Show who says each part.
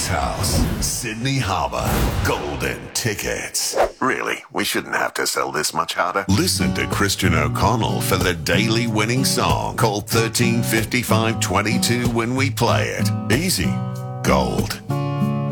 Speaker 1: Ice House, Sydney Harbour, golden tickets.
Speaker 2: Really? We shouldn't have to sell this much harder.
Speaker 1: Listen to Christian O'Connell for the daily winning song. Call 135522 when we play it. Easy. Gold.